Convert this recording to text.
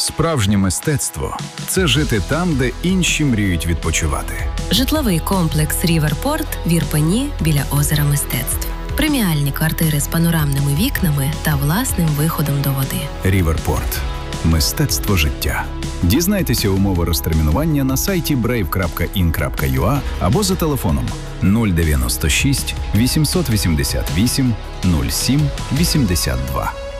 Справжнє мистецтво – це жити там, де інші мріють відпочивати. Житловий комплекс «Ріверпорт» в Ірпені біля озера Мистецтв. Преміальні квартири з панорамними вікнами та власним виходом до води. «Ріверпорт» – мистецтво життя. Дізнайтеся умови розтермінування на сайті brave.in.ua або за телефоном 096 888 07 82.